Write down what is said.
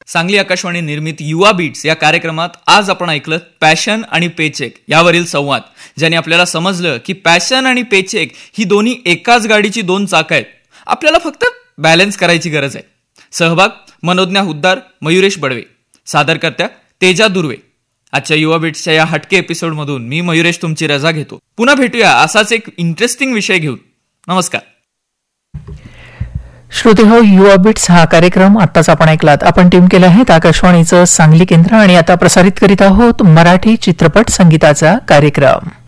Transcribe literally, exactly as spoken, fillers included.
सांगली आकाशवाणी निर्मित युवा बीट्स या कार्यक्रमात आज आपण ऐकलं पॅशन आणि पेचेक यावरील संवाद, ज्याने आपल्याला समजलं की पॅशन आणि पेचेक ही दोन्ही एकाच गाडीची दोन चाकं आहेत. आपल्याला फक्त बॅलन्स करायची गरज आहे. सहभाग मनोज्ञा हुद्दार, मयुरेश बडवे. सादरकर्त्या तेजा दुर्वे. आजच्या युवा बीट्सच्या या हटके एपिसोडमधून मी मयुरेश तुमची रजा घेतो. पुन्हा भेटूया असाच एक इंटरेस्टिंग विषय घेऊन. नमस्कार श्रोते हो, युवा बिट्स हा कार्यक्रम आत्ताच आपण ऐकलात. आपण टीम केलं आहे आकाशवाणीचं सांगली केंद्र आणि आता प्रसारित करीत आहोत मराठी चित्रपट संगीताचा कार्यक्रम.